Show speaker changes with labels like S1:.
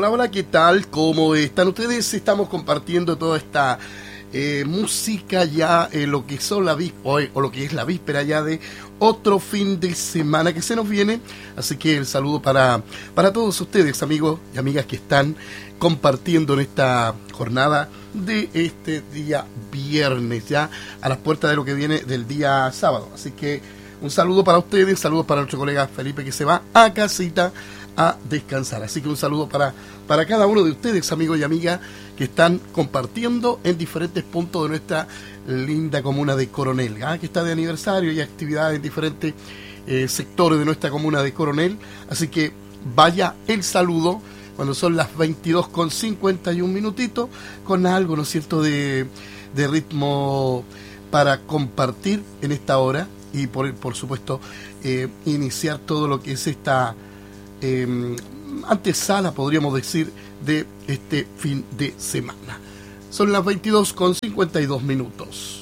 S1: Hola, hola, ¿qué tal? ¿Cómo están ustedes? Estamos compartiendo toda esta música ya, lo que son o lo que es la víspera ya de otro fin de semana que se nos viene. Así que el saludo para todos ustedes, amigos y amigas que están compartiendo en esta jornada de este día viernes, ya a las puertas de lo que viene del día sábado. Así que un saludo para ustedes, saludos para nuestro colega Felipe, que se va a casita a descansar. Así que un saludo para cada uno de ustedes, amigos y amigas, que están compartiendo en diferentes puntos de nuestra linda comuna de Coronel, que está de aniversario y actividades en diferentes sectores de nuestra comuna de Coronel. Así que vaya el saludo cuando son las 22:51 minutitos, con algo, ¿no es cierto?, de ritmo para compartir en esta hora y por supuesto iniciar todo lo que es esta antesala, podríamos decir, de este fin de semana. Son las 22:52 minutos.